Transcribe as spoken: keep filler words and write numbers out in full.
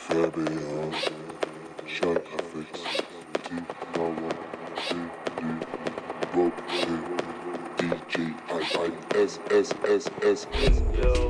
Fabian, Sean Affix, T, Noah, J, D, Rob, J, D J, I, I, S, S, S, S, S.